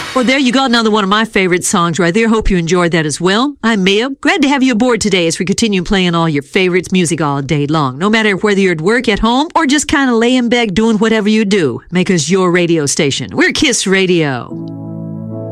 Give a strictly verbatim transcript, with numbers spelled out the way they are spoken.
Well, there you go. Another one of my favorite songs right there. Hope you enjoyed that as well. I'm Mia. Glad to have you aboard today as we continue playing all your favorites music all day long. No matter whether you're at work, at home, or just kind of laying back doing whatever you do. Make us your radio station. We're Kiss Radio.